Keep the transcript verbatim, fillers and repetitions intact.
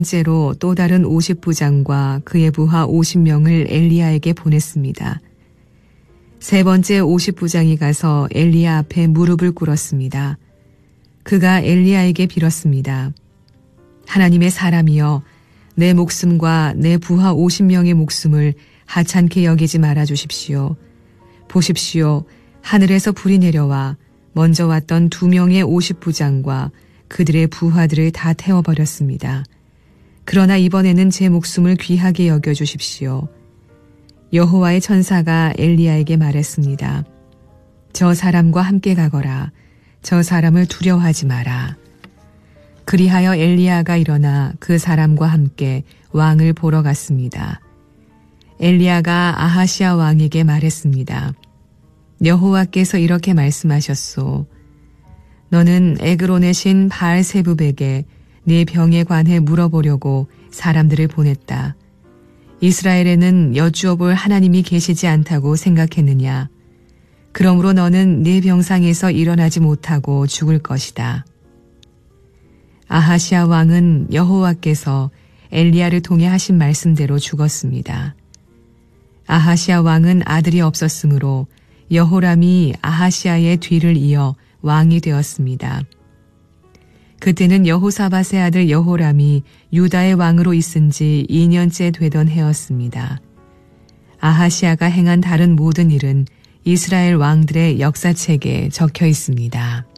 번째로 또 다른 오십 부장과 그의 부하 오십 명을 엘리야에게 보냈습니다. 세 번째 오십 부장이 가서 엘리야 앞에 무릎을 꿇었습니다. 그가 엘리야에게 빌었습니다. 하나님의 사람이여, 내 목숨과 내 부하 오십 명의 목숨을 하찮게 여기지 말아 주십시오. 보십시오. 하늘에서 불이 내려와 먼저 왔던 두 명의 오십 부장과 그들의 부하들을 다 태워버렸습니다. 그러나 이번에는 제 목숨을 귀하게 여겨주십시오. 여호와의 천사가 엘리야에게 말했습니다. 저 사람과 함께 가거라. 저 사람을 두려워하지 마라. 그리하여 엘리야가 일어나 그 사람과 함께 왕을 보러 갔습니다. 엘리야가 아하시아 왕에게 말했습니다. 여호와께서 이렇게 말씀하셨소. 너는 에그론의 신 바알세붑에게 네 병에 관해 물어보려고 사람들을 보냈다. 이스라엘에는 여쭈어 볼 하나님이 계시지 않다고 생각했느냐? 그러므로 너는 네 병상에서 일어나지 못하고 죽을 것이다. 아하시아 왕은 여호와께서 엘리야를 통해 하신 말씀대로 죽었습니다. 아하시아 왕은 아들이 없었으므로 여호람이 아하시아의 뒤를 이어 왕이 되었습니다. 그때는 여호사밧의 아들 여호람이 유다의 왕으로 있은 지 이 년째 되던 해였습니다. 아하시아가 행한 다른 모든 일은 이스라엘 왕들의 역사책에 적혀 있습니다.